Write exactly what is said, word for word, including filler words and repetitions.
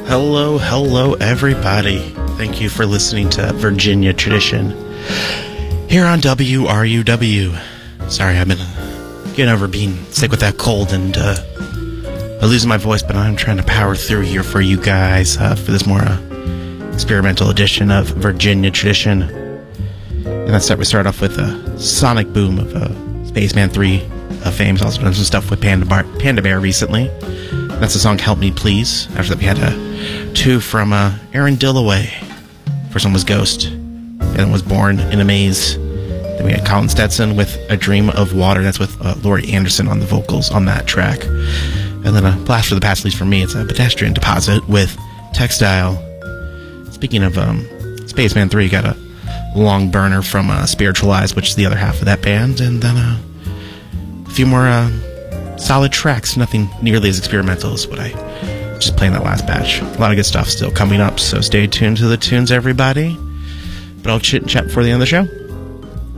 Hello, hello, everybody. Thank you for listening to Virginia Tradition here on W R U W. Sorry, I've been getting over being sick with that cold and uh, losing my voice, but I'm trying to power through here for you guys uh, for this more uh, experimental edition of Virginia Tradition. And let's start, we start off with a sonic boom of uh, Spaceman three uh, fame. He's also done some stuff with Panda, Bar- Panda Bear recently. That's the song Help Me Please. After that we had a two from uh, Aaron Dillaway. First one was Ghost. The other one was Born in a Maze. Then we had Colin Stetson with A Dream of Water. That's with uh, Laurie Anderson on the vocals on that track. And then a blast for the past, at least for me, it's a Pedestrian Deposit with Textile. Speaking of um, Spaceman three, you got a long burner from uh, Spiritualized, which is the other half of that band. And then uh, a few more uh, solid tracks. Nothing nearly as experimental as what I just playing that last batch. A lot of good stuff still coming up, so stay tuned to the tunes, everybody. But I'll chit and chat before the end of the show.